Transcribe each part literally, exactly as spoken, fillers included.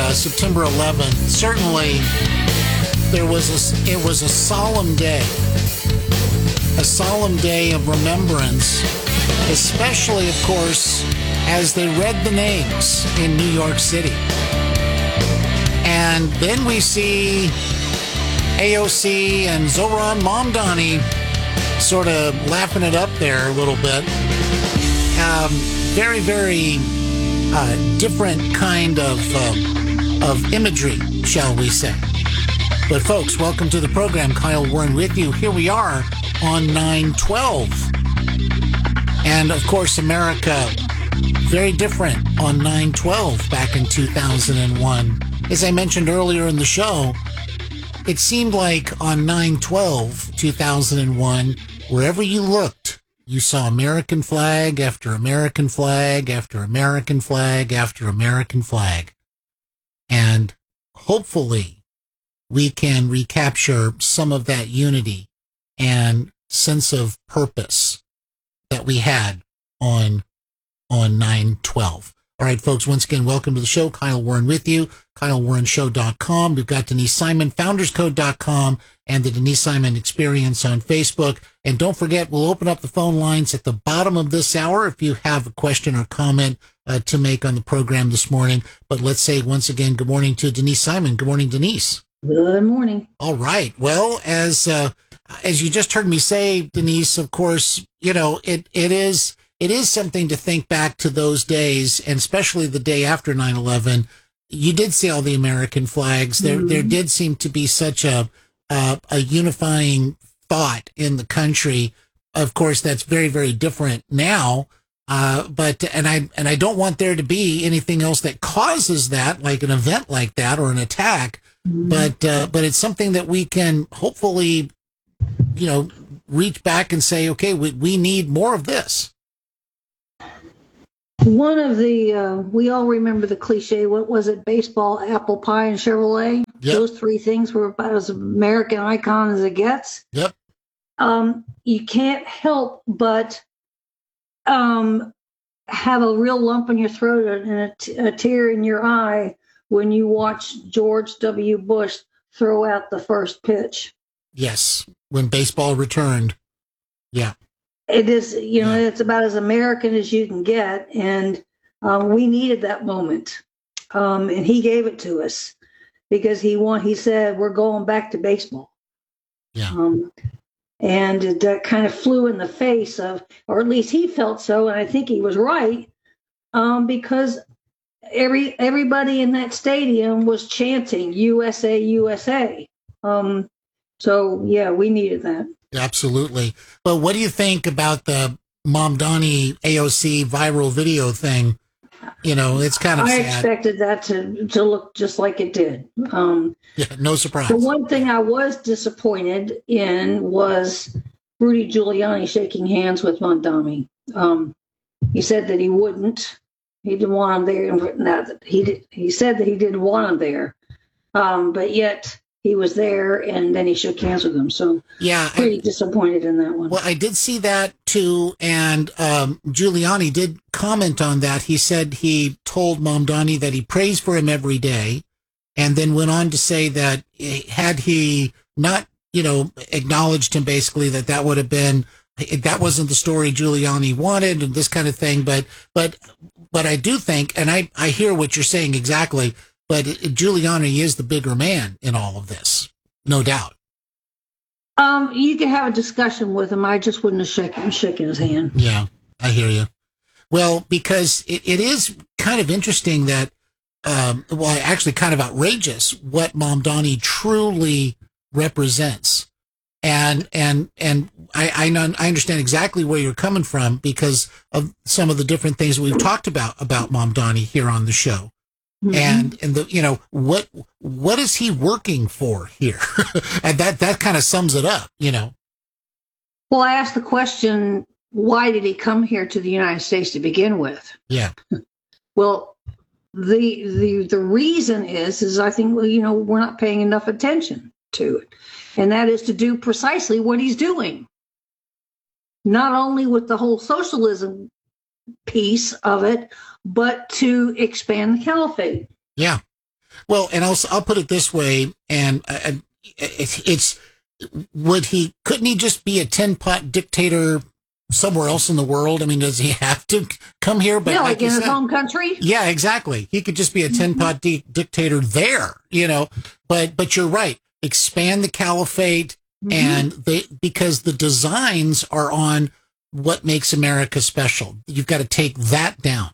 uh, September eleventh, certainly there was a, it was a solemn day, a solemn day of remembrance, especially, of course, as they read the names in New York City. And then we see A O C and Zohran Mamdani sort of laughing it up there a little bit. Um, very, very uh, different kind of uh, of imagery, shall we say. But folks, welcome to the program. Kyle Warren with you. Here we are on nine twelve. And of course, America, very different on nine twelve back in two thousand one. As I mentioned earlier in the show, it seemed like on nine twelve two thousand one, wherever you looked, you saw American flag after American flag after American flag after American flag. And hopefully we can recapture some of that unity and sense of purpose that we had on, on nine twelve. All right, folks, once again, welcome to the show. Kyle Warren with you, Kyle Warren Show dot com. We've got Denise Simon, Founders Code dot com, and the Denise Simon Experience on Facebook. And don't forget, we'll open up the phone lines at the bottom of this hour if you have a question or comment uh, to make on the program this morning. But let's say once again, good morning to Denise Simon. Good morning, Denise. Good morning. All right. Well, as uh, as you just heard me say, Denise, of course, you know, it it is... It is something to think back to those days, and especially the day after nine eleven. You did see all the American flags. There, mm-hmm. there did seem to be such a, a a unifying thought in the country. Of course, that's very, very different now. Uh, but and I and I don't want there to be anything else that causes that, like an event like that or an attack. Mm-hmm. But uh, but it's something that we can hopefully, you know, reach back and say, okay, we we need more of this. One of the, uh, we all remember the cliche, what was it, baseball, apple pie, and Chevrolet? Yep. Those three things were about as American icon as it gets. Yep. Um, you can't help but um, have a real lump in your throat and a, t- a tear in your eye when you watch George W. Bush throw out the first pitch. Yes, when baseball returned. Yeah. It is, you know, yeah. It's about as American as you can get. And um, we needed that moment. Um, and he gave it to us because he want, he said, we're going back to baseball. Yeah. Um, and it, that kind of flew in the face of, or at least he felt so. And I think he was right um, because every everybody in that stadium was chanting U S A, U S A. Um, so, yeah, we needed that. Absolutely. Well, what do you think about the Mamdani A O C viral video thing? You know, it's kind of I sad. expected that to, to look just like it did. Um, yeah, no surprise. The one thing I was disappointed in was Rudy Giuliani shaking hands with Mamdani. Um, he said that he wouldn't. He didn't want him there. Now, he did, he said that he didn't want him there, um, but yet he was there, and then he shook hands with him. So yeah, pretty I, disappointed in that one. Well, I did see that too, and um, Giuliani did comment on that. He said he told Mamdani that he prays for him every day, and then went on to say that had he not, you know, acknowledged him, basically that that would have been that wasn't the story Giuliani wanted, and this kind of thing. But but but I do think, and I I hear what you're saying exactly. But Giuliani is the bigger man in all of this, no doubt. Um, you could have a discussion with him. I just wouldn't have shaken, shaken his hand. Yeah, I hear you. Well, because it, it is kind of interesting that, um, well, actually kind of outrageous what Mamdani truly represents. And and and I, I, non, I understand exactly where you're coming from because of some of the different things we've talked about about Mamdani here on the show. Mm-hmm. And, and the, you know, what, what is he working for here? And that, that kind of sums it up, you know? Well, I asked the question, why did he come here to the United States to begin with? Yeah. Well, the, the, the reason is, is I think, well, you know, we're not paying enough attention to it. And that is to do precisely what he's doing. Not only with the whole socialism piece of it, but to expand the caliphate. Yeah. Well, and I'll I'll put it this way, and uh, it's, it's would he couldn't he just be a tin pot dictator somewhere else in the world? I mean, does he have to come here? But yeah, like, like in said, his home country. Yeah, exactly. He could just be a tin pot di- dictator there, you know. But but you're right. Expand the caliphate, mm-hmm. and they because the designs are on what makes America special. You've got to take that down.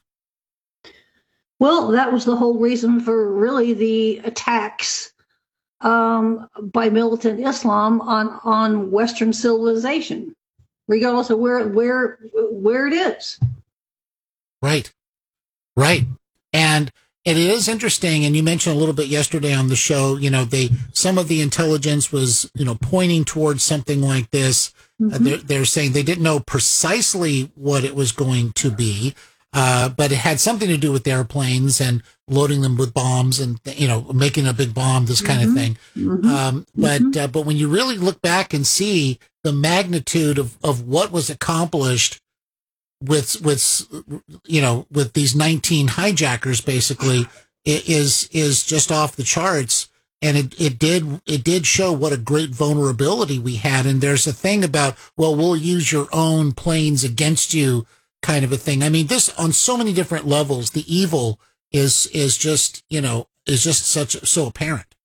Well, that was the whole reason for really the attacks um, by militant Islam on, on Western civilization, regardless of where where where it is. Right, right, and it is interesting. And you mentioned a little bit yesterday on the show. You know, they some of the intelligence was you know pointing towards something like this. Mm-hmm. Uh, they're, they're saying they didn't know precisely what it was going to be. Uh, but it had something to do with airplanes and loading them with bombs and, you know, making a big bomb, this kind mm-hmm. of thing. Mm-hmm. Um, but, mm-hmm. uh, but when you really look back and see the magnitude of, of what was accomplished with, with, you know, with these nineteen hijackers, basically, it is, is just off the charts. And it, it did, it did show what a great vulnerability we had. And there's a thing about, well, we'll use your own planes against you, kind of a thing. I mean, this on so many different levels, the evil is is just, you know, is just such so apparent.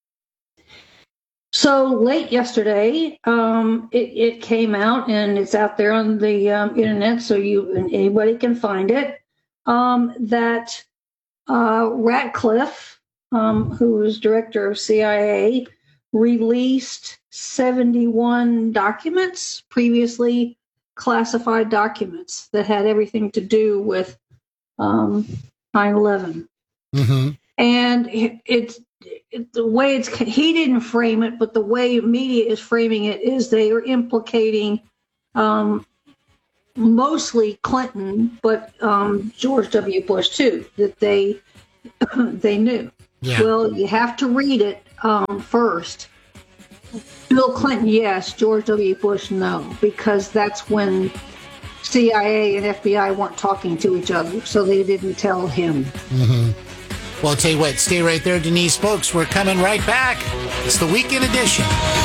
So late yesterday, um, it, it came out and it's out there on the um, internet, so you anybody can find it. Um, that uh, Ratcliffe, um, who was director of C I A, released seventy-one documents previously. Classified documents that had everything to do with um, nine eleven. Mm-hmm. And it, it's it, the way it's, he didn't frame it, but the way media is framing it is they are implicating um, mostly Clinton, but um, George W. Bush too, that they, they knew. Yeah. Well, you have to read it um, first. Bill Clinton, yes. George W. Bush, no, because that's when C I A and F B I weren't talking to each other, so they didn't tell him. Mm-hmm. Well, I'll tell you what, stay right there, Denise. Folks, we're coming right back. It's the Weekend Edition.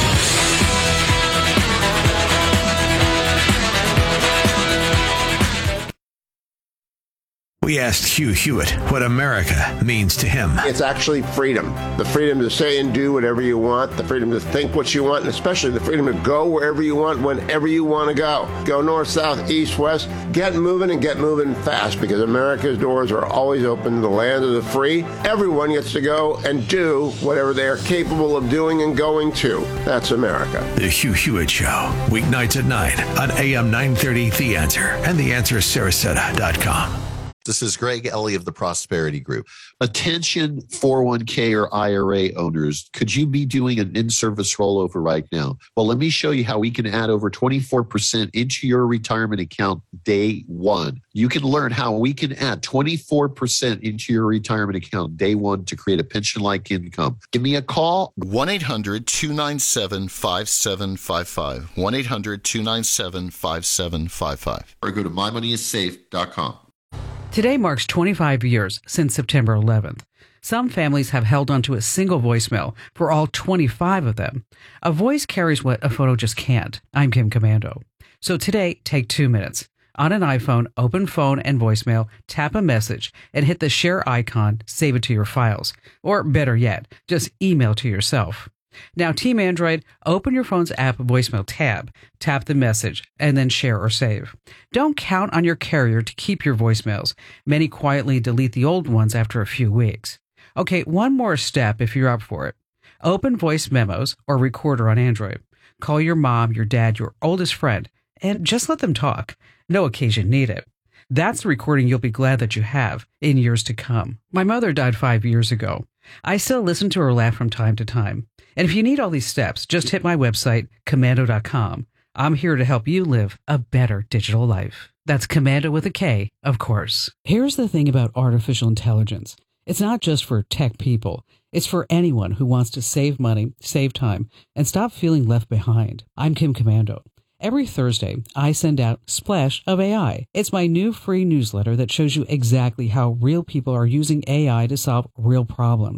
We asked Hugh Hewitt what America means to him. It's actually freedom. The freedom to say and do whatever you want, the freedom to think what you want, and especially the freedom to go wherever you want, whenever you want to go. Go north, south, east, west. Get moving and get moving fast, because America's doors are always open to the land of the free. Everyone gets to go and do whatever they are capable of doing and going to. That's America. The Hugh Hewitt Show, weeknights at nine on A M nine thirty The Answer and the answer sarasota dot com. This is Greg Ellie of the Prosperity Group. Attention four oh one k or I R A owners, could you be doing an in-service rollover right now? Well, let me show you how we can add over twenty-four percent into your retirement account day one. You can learn how we can add twenty-four percent into your retirement account day one to create a pension-like income. Give me a call. one eight hundred two nine seven five seven five five. one eight hundred two nine seven five seven five five. Or go to my money is safe dot com. Today marks twenty-five years since September eleventh. Some families have held onto a single voicemail for all twenty-five of them. A voice carries what a photo just can't. I'm Kim Komando. So today, take two minutes. On an iPhone, open phone and voicemail, tap a message, and hit the share icon, save it to your files. Or better yet, just email to yourself. Now, Team Android, open your phone's app voicemail tab, tap the message, and then share or save. Don't count on your carrier to keep your voicemails. Many quietly delete the old ones after a few weeks. Okay, one more step if you're up for it. Open voice memos or recorder on Android. Call your mom, your dad, your oldest friend, and just let them talk. No occasion needed. That's the recording you'll be glad that you have in years to come. My mother died five years ago. I still listen to her laugh from time to time. And if you need all these steps, just hit my website, komando dot com. I'm here to help you live a better digital life. That's Komando with a K, of course. Here's the thing about artificial intelligence. It's not just for tech people. It's for anyone who wants to save money, save time, and stop feeling left behind. I'm Kim Komando. Every Thursday, I send out Splash of A I. It's my new free newsletter that shows you exactly how real people are using A I to solve real problems.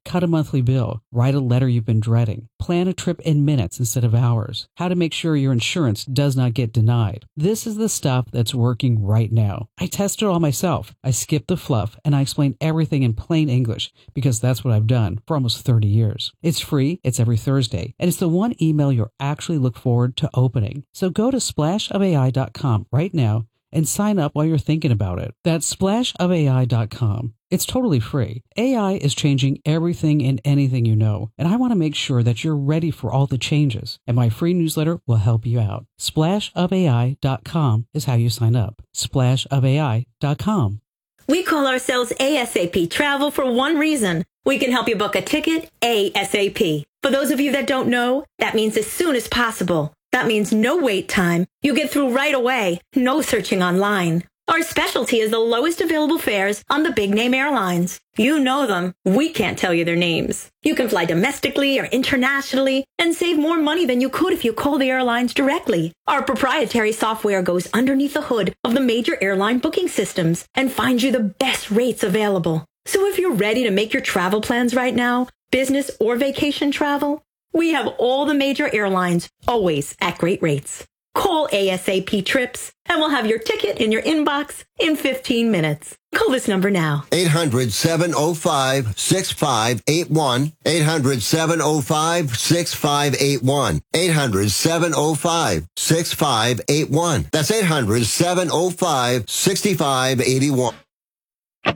cut a monthly bill, write a letter you've been dreading, plan a trip in minutes instead of hours, how to make sure your insurance does not get denied. This is the stuff that's working right now. I tested it all myself. I skipped the fluff and I explain everything in plain English because that's what I've done for almost thirty years. It's free, it's every Thursday, and it's the one email you'll actually look forward to opening. So go to splash of A I dot com right now and sign up while you're thinking about it. That's splash of A I dot com. It's totally free. A I is changing everything and anything you know, and I want to make sure that you're ready for all the changes, and my free newsletter will help you out. splash of A I dot com is how you sign up. splash of A I dot com. We call ourselves ASAP Travel for one reason. We can help you book a ticket ASAP. For those of you that don't know, that means as soon as possible. That means no wait time. You get through right away. No searching online. Our specialty is the lowest available fares on the big-name airlines. You know them. We can't tell you their names. You can fly domestically or internationally and save more money than you could if you call the airlines directly. Our proprietary software goes underneath the hood of the major airline booking systems and finds you the best rates available. So if you're ready to make your travel plans right now, business or vacation travel, we have all the major airlines, always at great rates. Call ASAP Trips, and we'll have your ticket in your inbox in fifteen minutes. Call this number now. eight hundred, seven oh five, six five eight one. eight hundred, seven oh five, six five eight one. eight hundred, seven oh five, six five eight one. That's eight hundred, seven oh five, six five eight one.